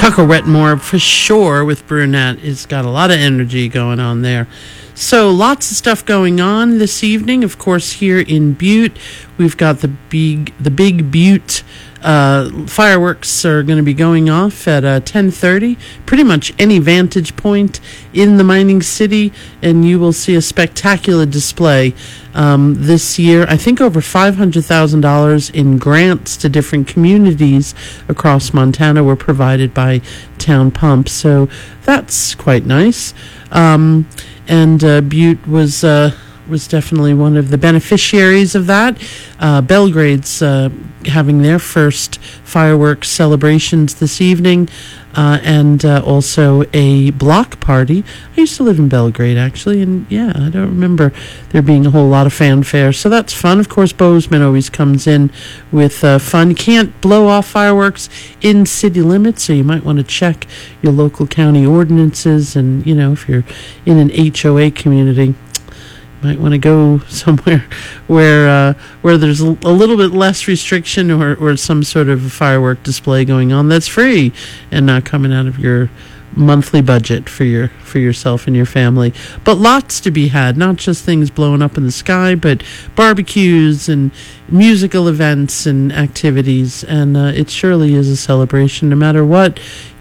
Tucker Wetmore, for sure, with Brunette, has got a lot of energy going on there. So lots of stuff going on this evening. Of course, here in Butte, we've got the big Butte fireworks are going to be going off at 10:30. Pretty much any vantage point in the mining city, and you will see a spectacular display this year. I think over $500,000 in grants to different communities across Montana were provided by Town Pump, so that's quite nice. And Butte was definitely one of the beneficiaries of that. Belgrade's having their first fireworks celebrations this evening, and also a block party. I used to live in Belgrade, actually, and yeah, I don't remember there being a whole lot of fanfare, so that's fun. Of course, Bozeman always comes in with fun. You can't blow off fireworks in city limits, so you might want to check your local county ordinances, and, you know, if you're in an HOA community, might want to go somewhere where there's a little bit less restriction, or some sort of firework display going on that's free and not coming out of your monthly budget for yourself and your family. But lots to be had, not just things blowing up in the sky, but barbecues and musical events and activities, and it surely is a celebration no matter what